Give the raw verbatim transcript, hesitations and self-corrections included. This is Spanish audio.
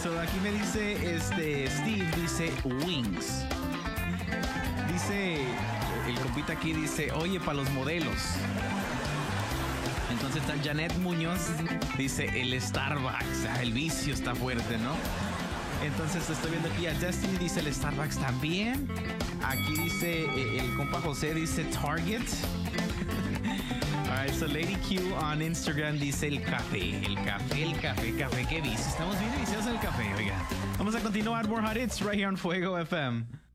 So aquí me dice este Steve, dice Wings. Dice, el compita aquí dice, oye, para los modelos. Entonces está Janet Muñoz, dice el Starbucks. Ah, el vicio está fuerte, ¿no? Entonces estoy viendo aquí a Destiny, dice el Starbucks también. Aquí dice eh, el compa José, dice Target. Alright, so Lady Q on Instagram dice el café, el café, el café, café. Qué vicio, estamos bien viciosos en el café, oiga. Vamos a continuar, more hot hits right here on Fuego F M.